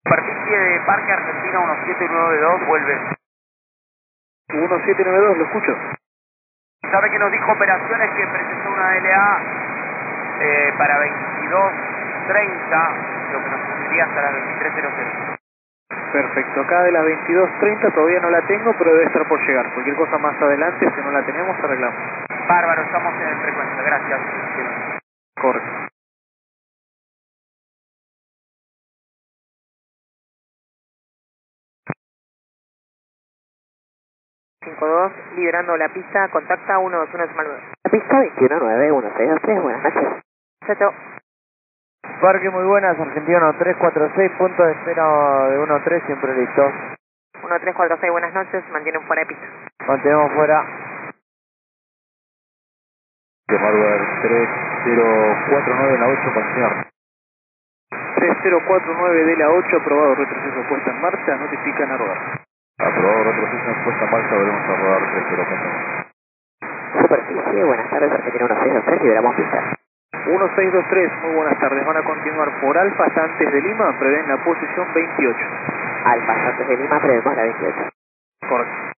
Superficie de Parque Argentina 1792, vuelve. 1792, lo escucho. ¿Sabe que nos dijo operaciones que presentó una LA para 22:30, lo que nos tendría hasta las 23:00? Perfecto, acá de las 22:30 todavía no la tengo, pero debe estar por llegar. Cualquier cosa más adelante, si no la tenemos, arreglamos. Bárbaro, estamos en frecuencia, gracias. Correcto. 52, liderando la pista, contacta 121 Smalberg. La pista 2191623, buenas noches. Chao, chao. Parque, muy buenas, Argentino 346, punto de espera de 13, siempre listo. 1346, buenas noches, mantienen fuera de pista. Mantenemos fuera. Hardware 3049 en la 8, continuar. 3049 de la 8, aprobado retroceso puesta en marcha, notifican a rodar. Aprobado retroceso en puesta en marcha, volvemos a rodar 3049. Superficie, buenas tardes, Argentina 1623, liberamos pista. 1623, muy buenas tardes. Van a continuar por Alfa hasta antes de Lima, prevén la posición 28. Alfa, antes de Lima, prevemos la 28. Correcto.